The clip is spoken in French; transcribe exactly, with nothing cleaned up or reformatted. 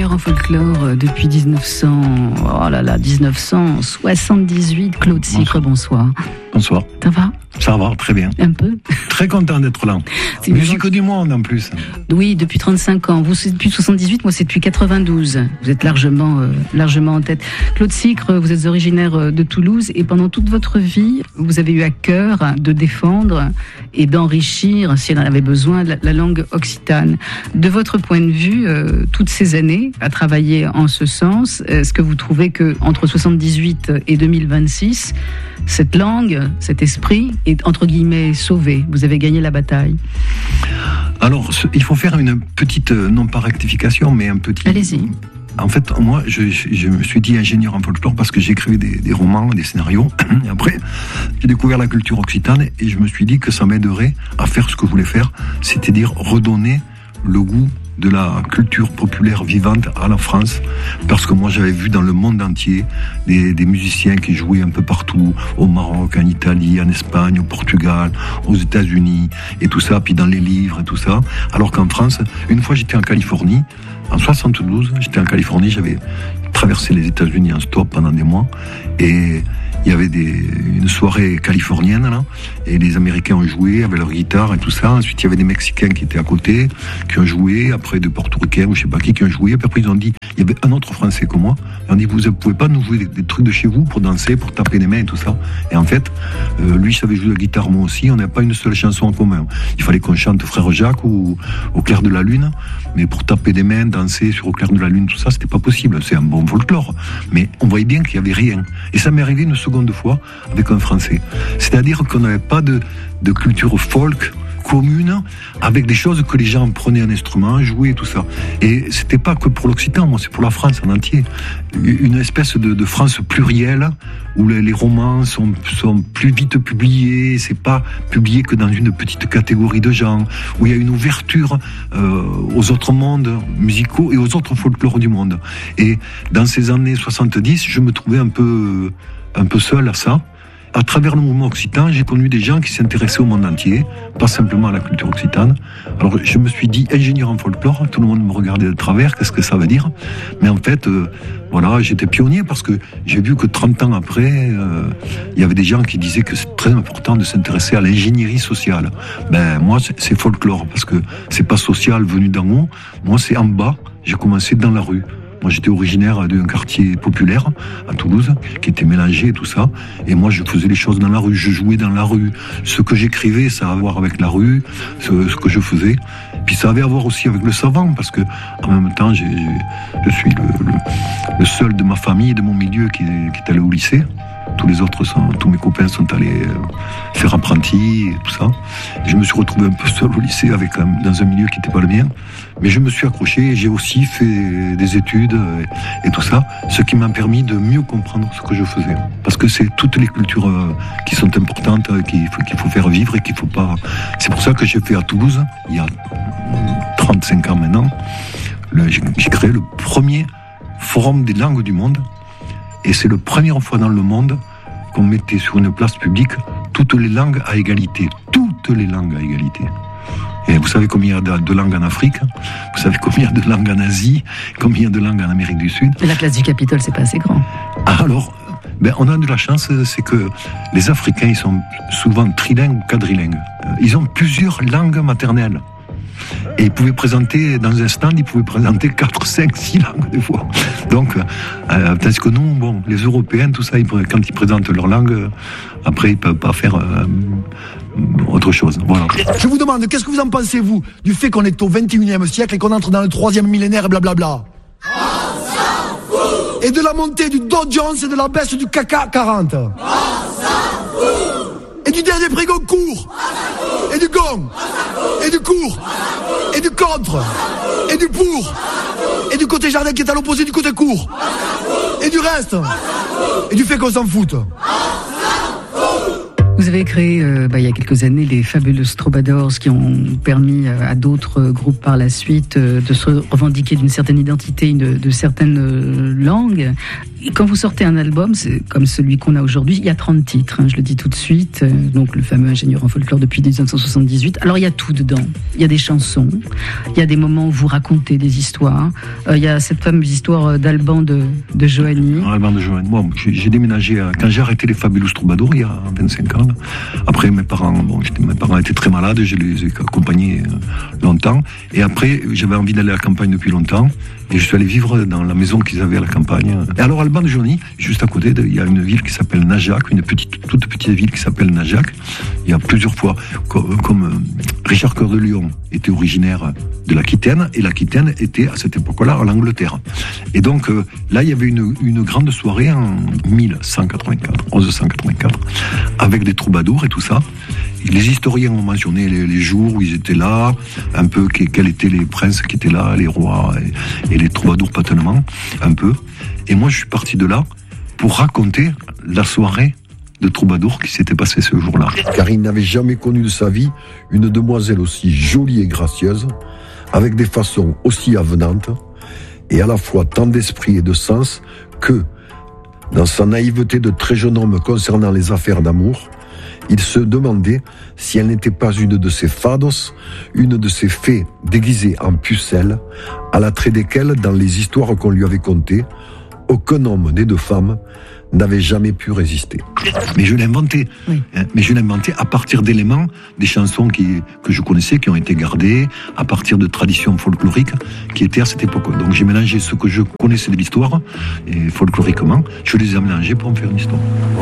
ingénieur en folklore depuis dix-neuf cents, oh là là, dix-neuf cent soixante-dix-huit. Claude Sicre, bonsoir. Bonsoir. Ça va ? Ça va, très bien. Un peu. Très content d'être là. C'est musique du monde en plus. Oui, depuis trente-cinq ans. Vous, c'est depuis soixante-dix-huit, moi c'est depuis quatre-vingt-douze. Vous êtes largement, euh, largement en tête. Claude Sicre, vous êtes originaire de Toulouse et pendant toute votre vie, vous avez eu à cœur de défendre et d'enrichir, si elle en avait besoin, la, la langue occitane. De votre point de vue, euh, toutes ces années à travailler en ce sens, est-ce que vous trouvez que entre soixante-dix-huit et deux mille vingt-six, cette langue, cet esprit est entre guillemets sauvé? Vous avez gagné la bataille. Alors, il faut faire une petite, non pas rectification, mais un petit... Allez-y. En fait, moi, je, je me suis dit ingénieur en folklore parce que j'écrivais des, des romans, des scénarios. Et après, j'ai découvert la culture occitane et je me suis dit que ça m'aiderait à faire ce que je voulais faire, c'est-à-dire redonner le goût de la culture populaire vivante à la France, parce que moi j'avais vu dans le monde entier des, des musiciens qui jouaient un peu partout, au Maroc, en Italie, en Espagne, au Portugal, aux États-Unis et tout ça, puis dans les livres et tout ça, alors qu'en France, une fois j'étais en Californie, en soixante-douze, j'étais en Californie, j'avais traversé les États-Unis en stop pendant des mois et il y avait des, une soirée californienne là, et les Américains ont joué avec leur guitare et tout ça. Ensuite, il y avait des Mexicains qui étaient à côté, qui ont joué, après des Portoricains ou je sais pas qui, qui ont joué. Et puis après, ils ont dit, il y avait un autre Français comme moi. Ils ont dit, vous ne pouvez pas nous jouer des, des trucs de chez vous pour danser, pour taper des mains et tout ça. Et en fait, euh, lui savait jouer la guitare, moi aussi. On n'avait pas une seule chanson en commun. Il fallait qu'on chante Frère Jacques ou Au clair de la lune. Mais pour taper des mains, danser sur Au clair de la lune, tout ça, c'était pas possible. C'est un bon folklore. Mais on voyait bien qu'il y avait rien. Et ça m'est arrivé une seconde fois avec un Français. C'est-à-dire qu'on n'avait pas de, de culture folk commune avec des choses que les gens prenaient un instrument, jouaient et tout ça. Et c'était pas que pour l'Occitan, moi c'est pour la France en entier. Une espèce de, de France plurielle où les, les romans sont, sont plus vite publiés, c'est pas publié que dans une petite catégorie de gens, où il y a une ouverture euh, aux autres mondes musicaux et aux autres folklores du monde. Et dans ces années soixante-dix, je me trouvais un peu un peu seul à ça. À travers le mouvement occitan, j'ai connu des gens qui s'intéressaient au monde entier, pas simplement à la culture occitane. Alors je me suis dit ingénieur en folklore, tout le monde me regardait de travers, qu'est-ce que ça veut dire? Mais en fait, euh, voilà, j'étais pionnier parce que j'ai vu que trente ans après, euh, il y avait des gens qui disaient que c'est très important de s'intéresser à l'ingénierie sociale. Ben moi, c'est, c'est folklore parce que c'est pas social venu d'en haut. Moi, c'est en bas. J'ai commencé dans la rue. Moi, j'étais originaire d'un quartier populaire à Toulouse, qui était mélangé et tout ça. Et moi, je faisais les choses dans la rue. Je jouais dans la rue. Ce que j'écrivais, ça a à voir avec la rue, ce, ce que je faisais. Puis ça avait à voir aussi avec le savant, parce que en même temps, j'ai, j'ai, je suis le, le, le seul de ma famille et de mon milieu qui, qui est allé au lycée. Tous les autres sont, tous mes copains sont allés faire apprenti et tout ça. Et je me suis retrouvé un peu seul au lycée avec un, dans un milieu qui n'était pas le mien. Mais je me suis accroché et j'ai aussi fait des études et, et tout ça, ce qui m'a permis de mieux comprendre ce que je faisais. Parce que c'est toutes les cultures qui sont importantes, qu'il faut, qu'il faut faire vivre et qu'il faut pas... C'est pour ça que j'ai fait à Toulouse, il y a trente-cinq ans maintenant, le, j'ai, j'ai créé le premier forum des langues du monde. Et c'est la première fois dans le monde qu'on mettait sur une place publique toutes les langues à égalité. Toutes les langues à égalité. Et vous savez combien il y a de langues en Afrique? Vous savez combien il y a de langues en Asie? Combien il y a de langues en Amérique du Sud? Mais la place du Capitole, c'est pas assez grand. Alors, ben, on a de la chance, c'est que les Africains, ils sont souvent trilingues ou quadrilingues. Ils ont plusieurs langues maternelles. Et ils pouvaient présenter, dans un stand, ils pouvaient présenter quatre, cinq, six langues des fois. Donc, euh, parce que nous, bon, les Européens, tout ça, ils, quand ils présentent leur langue, après, ils peuvent pas faire euh, autre chose. Voilà. Je vous demande, qu'est-ce que vous en pensez, vous, du fait qu'on est au vingt et unième siècle et qu'on entre dans le troisième millénaire et blablabla? On s'en fout! Et de la montée du Dow Jones et de la baisse du C A C quarante. On s'en fout! Et du dernier prix Goncourt. Et du gong. Et du court. Et du contre. Et du pour. Et du côté jardin qui est à l'opposé du côté court. Et du reste. Et du fait qu'on s'en foute. Vous avez créé, euh, bah, il y a quelques années, les Fabulous Troubadours qui ont permis euh, à d'autres groupes par la suite euh, de se revendiquer d'une certaine identité, de, de certaines euh, langues. Et quand vous sortez un album, c'est comme celui qu'on a aujourd'hui, il y a trente titres, hein, je le dis tout de suite, donc le fameux Ingénieur en folklore depuis dix-neuf cent soixante-dix-huit. Alors il y a tout dedans, il y a des chansons, il y a des moments où vous racontez des histoires, euh, il y a cette fameuse histoire d'Alban de, de Johanny. Alban de Johanny, moi j'ai, j'ai déménagé, à, quand j'ai arrêté les Fabulous Troubadours il y a vingt-cinq ans, après mes parents, bon, mes parents étaient très malades, je les ai accompagnés longtemps, et après j'avais envie d'aller à la campagne depuis longtemps, et je suis allé vivre dans la maison qu'ils avaient à la campagne. Et alors Alban de Johanny, juste à côté, il y a une ville qui s'appelle Najac, une petite, toute petite ville qui s'appelle Najac. Il y a plusieurs fois, comme, comme Richard Cœur de Lion était originaire de l'Aquitaine, et l'Aquitaine était à cette époque-là en Angleterre. Et donc euh, là, il y avait une, une grande soirée en mille cent quatre-vingt-quatre, mille cent quatre-vingt-quatre, avec des troubadours et tout ça. Les historiens ont mentionné les, les jours où ils étaient là, un peu quels étaient les princes qui étaient là, les rois et, et les troubadours pas tellement, un peu. Et moi, je suis parti de là pour raconter la soirée de troubadour qui s'était passée ce jour-là. Car il n'avait jamais connu de sa vie une demoiselle aussi jolie et gracieuse, avec des façons aussi avenantes, et à la fois tant d'esprit et de sens que, dans sa naïveté de très jeune homme concernant les affaires d'amour, il se demandait si elle n'était pas une de ces fados, une de ces fées déguisées en pucelles, à l'attrait desquelles, dans les histoires qu'on lui avait contées, aucun homme né de femme n'avait jamais pu résister. Mais je l'ai inventé. Oui. Hein, mais je l'ai inventé à partir d'éléments, des chansons qui, que je connaissais, qui ont été gardées, à partir de traditions folkloriques qui étaient à cette époque. Donc j'ai mélangé ce que je connaissais de l'histoire, et folkloriquement, je les ai mélangés pour en faire une histoire.